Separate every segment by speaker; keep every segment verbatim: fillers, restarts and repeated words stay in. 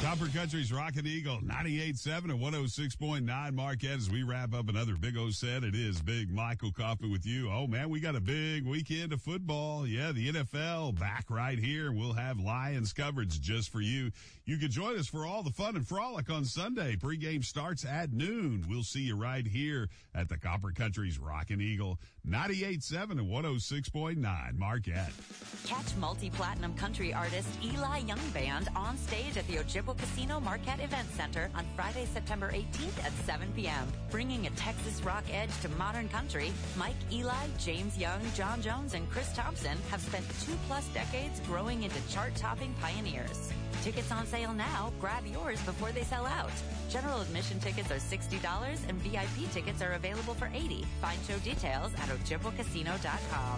Speaker 1: Copper Country's Rockin' Eagle, ninety-eight point seven and one oh six point nine Marquette. As we wrap up another Big O set, it is Big Michael Coffey with you. Oh man, we got a big weekend of football. Yeah, the N F L back right here. We'll have Lions coverage just for you. You can join us for all the fun and frolic on Sunday. Pregame starts at noon. We'll see you right here at the Copper Country's Rockin' Eagle, ninety-eight point seven and one oh six point nine Marquette.
Speaker 2: Catch multi-platinum country artist Eli Young Band on stage at the Ojibwa Casino Marquette Event Center on Friday, September eighteenth at seven p.m. Bringing a Texas rock edge to modern country, Mike Eli, James Young, John Jones, and Chris Thompson have spent two-plus decades growing into chart-topping pioneers. Tickets on sale now. Grab yours before they sell out. General admission tickets are sixty dollars and V I P tickets are available for eighty dollars. Find show details at ojibwa casino dot com.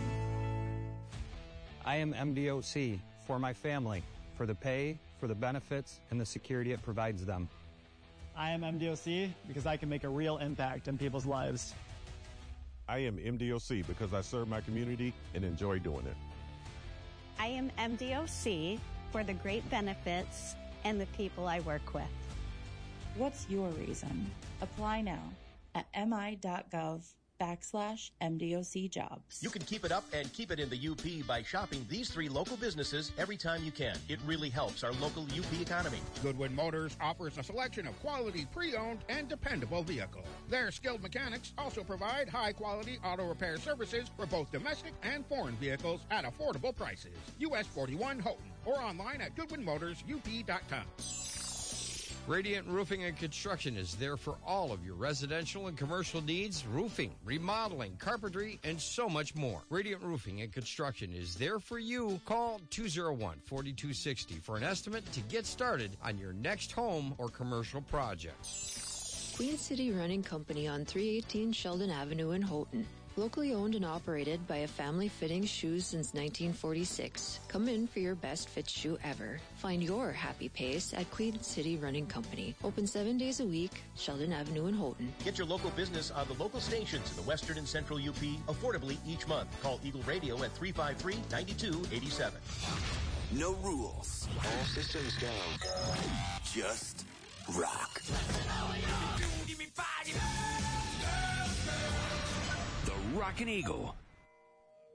Speaker 3: I am M D O C for my family, for the pay, for the benefits, and the security it provides them.
Speaker 4: I am M D O C because I can make a real impact in people's lives.
Speaker 5: I am M D O C because I serve my community and enjoy doing it.
Speaker 6: I am M D O C for the great benefits and the people I work with.
Speaker 7: What's your reason? Apply now at mi.gov backslash MDOC jobs.
Speaker 8: You can keep it up and keep it in the U P by shopping these three local businesses every time you can. It really helps our local U P economy.
Speaker 9: Goodwin Motors offers a selection of quality pre-owned and dependable vehicles. Their skilled mechanics also provide high-quality auto repair services for both domestic and foreign vehicles at affordable prices. U S forty-one Houghton or online at goodwin motors u p dot com.
Speaker 10: Radiant Roofing and Construction is there for all of your residential and commercial needs, roofing, remodeling, carpentry, and so much more. Radiant Roofing and Construction is there for you. Call two oh one, four two six oh for an estimate to get started on your next home or commercial project.
Speaker 11: Queen City Running Company on three eighteen Sheldon Avenue in Houghton. Locally owned and operated by a family fitting shoes since nineteen forty-six. Come in for your best fit shoe ever. Find your happy pace at Queen City Running Company. Open seven days a week, Sheldon Avenue in Houghton.
Speaker 8: Get your local business on the local stations in the western and central U P affordably each month. Call Eagle Radio at three five three, nine two eight seven.
Speaker 12: No rules. All systems go. Just rock. The Rockin' Eagle.